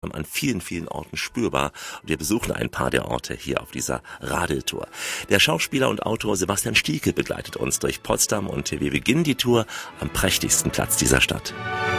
an vielen, vielen Orten spürbar und wir besuchen ein paar der Orte hier auf dieser Radeltour. Der Schauspieler und Autor Sebastian Stielke begleitet uns durch Potsdam und wir beginnen die Tour am prächtigsten Platz dieser Stadt.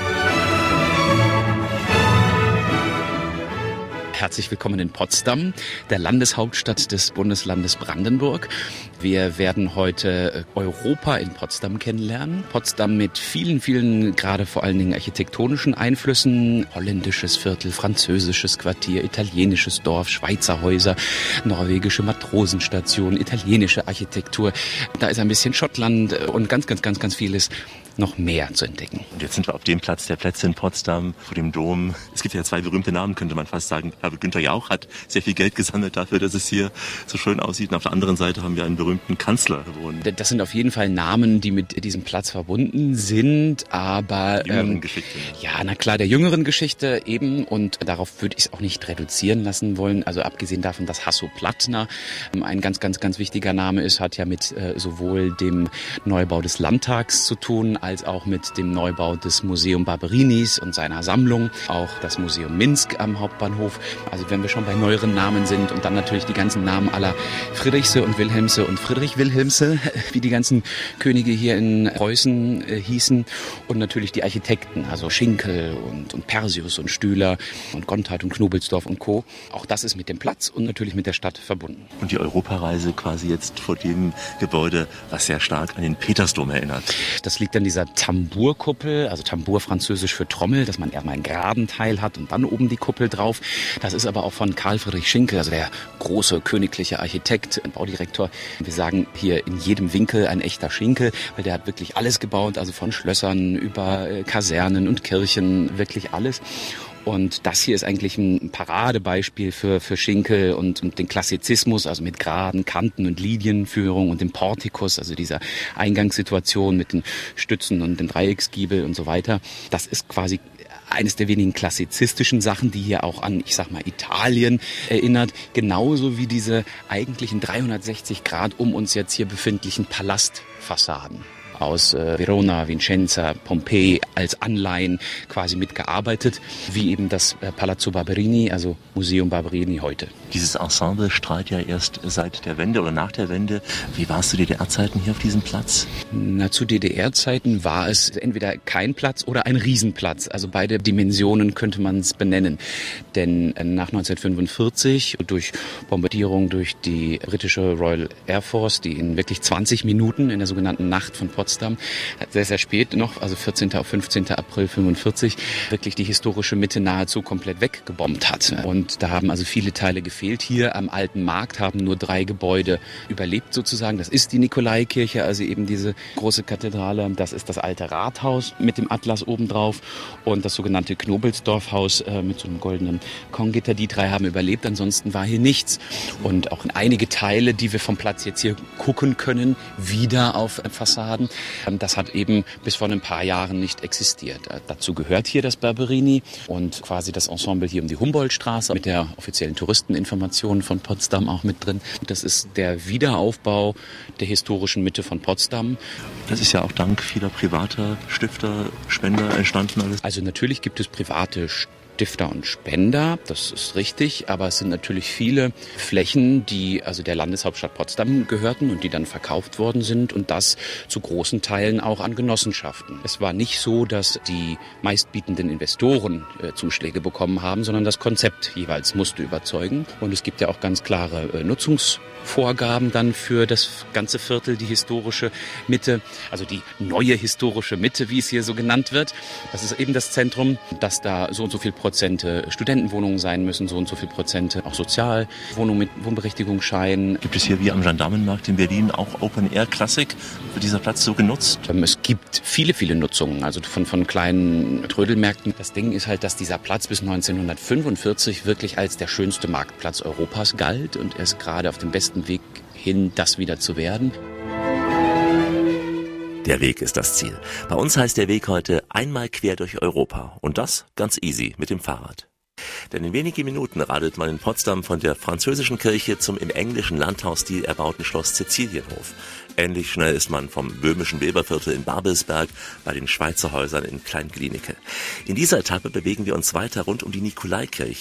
Herzlich willkommen in Potsdam, der Landeshauptstadt des Bundeslandes Brandenburg. Wir werden heute Europa in Potsdam kennenlernen. Potsdam mit vielen, vielen, gerade vor allen Dingen architektonischen Einflüssen. Holländisches Viertel, französisches Quartier, italienisches Dorf, Schweizer Häuser, norwegische Matrosenstation, italienische Architektur. Da ist ein bisschen Schottland und ganz vieles noch mehr zu entdecken. Und jetzt sind wir auf dem Platz der Plätze in Potsdam, vor dem Dom. Es gibt ja zwei berühmte Namen, könnte man fast sagen. Aber Günther Jauch hat sehr viel Geld gesammelt dafür, dass es hier so schön aussieht. Und auf der anderen Seite haben wir einen berühmten Kanzler wohnen. Das sind auf jeden Fall Namen, die mit diesem Platz verbunden sind, aber jüngeren Geschichte. Ja, na klar, der jüngeren Geschichte eben. Und darauf würde ich es auch nicht reduzieren lassen wollen. Also abgesehen davon, dass Hasso-Plattner ein ganz wichtiger Name ist, hat ja mit sowohl dem Neubau des Landtags zu tun, als auch mit dem Neubau des Museum Barberinis und seiner Sammlung, auch das Museum Minsk am Hauptbahnhof. Also wenn wir schon bei neueren Namen sind und dann natürlich die ganzen Namen aller Friedrichse und Wilhelmse und Friedrich Wilhelmse, wie die ganzen Könige hier in Preußen hießen, und natürlich die Architekten, also Schinkel und Persius und Stüler und Gontard und Knobelsdorff und Co. Auch das ist mit dem Platz und natürlich mit der Stadt verbunden. Und die Europareise quasi jetzt vor dem Gebäude, was sehr stark an den Petersdom erinnert. Das liegt an dieser Tambourkuppel, also Tambour französisch für Trommel, dass man erstmal einen geraden Teil hat und dann oben die Kuppel drauf. Das ist aber auch von Karl Friedrich Schinkel, also der große königliche Architekt, Baudirektor. Wir sagen hier in jedem Winkel ein echter Schinkel, weil der hat wirklich alles gebaut, also von Schlössern über Kasernen und Kirchen, wirklich alles. Und das hier ist eigentlich ein Paradebeispiel für Schinkel und den Klassizismus, also mit geraden Kanten und Linienführung und dem Portikus, also dieser Eingangssituation mit den Stützen und dem Dreiecksgiebel und so weiter. Das ist quasi eines der wenigen klassizistischen Sachen, die hier auch an, ich sag mal, Italien erinnert. Genauso wie diese eigentlichen 360 Grad um uns jetzt hier befindlichen Palastfassaden aus Verona, Vicenza, Pompeji als Anleihen quasi mitgearbeitet, wie eben das Palazzo Barberini, also Museum Barberini heute. Dieses Ensemble strahlt ja erst seit der Wende oder nach der Wende. Wie war es zu DDR-Zeiten hier auf diesem Platz? Na, zu DDR-Zeiten war es entweder kein Platz oder ein Riesenplatz. Also beide Dimensionen könnte man es benennen. Denn nach 1945 durch Bombardierung durch die britische Royal Air Force, die in wirklich 20 Minuten in der sogenannten Nacht von Potsdam, sehr spät noch, also 14. auf 15. April 45, wirklich die historische Mitte nahezu komplett weggebombt hat. Und da haben also viele Teile gefehlt. Hier am Alten Markt haben nur 3 Gebäude überlebt sozusagen. Das ist die Nikolaikirche, also eben diese große Kathedrale. Das ist das alte Rathaus mit dem Atlas obendrauf und das sogenannte Knobelsdorff-Haus mit so einem goldenen Konggitter. Die 3 haben überlebt, ansonsten war hier nichts. Und auch einige Teile, die wir vom Platz jetzt hier gucken können, wieder auf Fassaden. Das hat eben bis vor ein paar Jahren nicht existiert. Dazu gehört hier das Barberini und quasi das Ensemble hier um die Humboldtstraße mit der offiziellen Touristeninformation von Potsdam auch mit drin. Das ist der Wiederaufbau der historischen Mitte von Potsdam. Das ist ja auch dank vieler privater Stifter, Spender entstanden alles. Also natürlich gibt es private Stifter und Spender, das ist richtig, aber es sind natürlich viele Flächen, die also der Landeshauptstadt Potsdam gehörten und die dann verkauft worden sind und das zu großen Teilen auch an Genossenschaften. Es war nicht so, dass die meistbietenden Investoren Zuschläge bekommen haben, sondern das Konzept jeweils musste überzeugen und es gibt ja auch ganz klare Nutzungsvorgaben dann für das ganze Viertel, die historische Mitte, also die neue historische Mitte, wie es hier so genannt wird. Das ist eben das Zentrum, dass da so und so viel Prozente Studentenwohnungen sein müssen, so und so viel Prozente auch Sozialwohnungen mit Wohnberechtigungsschein. Gibt es hier wie am Gendarmenmarkt in Berlin auch Open-Air-Klassik? Wird dieser Platz so genutzt? Es gibt viele Nutzungen, also von kleinen Trödelmärkten. Das Ding ist halt, dass dieser Platz bis 1945 wirklich als der schönste Marktplatz Europas galt und er ist gerade auf dem besten Weg hin, das wieder zu werden. Der Weg ist das Ziel. Bei uns heißt der Weg heute einmal quer durch Europa. Und das ganz easy mit dem Fahrrad. Denn in wenigen Minuten radelt man in Potsdam von der französischen Kirche zum im englischen Landhausstil erbauten Schloss Cäcilienhof. Ähnlich schnell ist man vom böhmischen Weberviertel in Babelsberg bei den Schweizer Häusern in Klein-Glienicke. In dieser Etappe bewegen wir uns weiter rund um die Nikolaikirche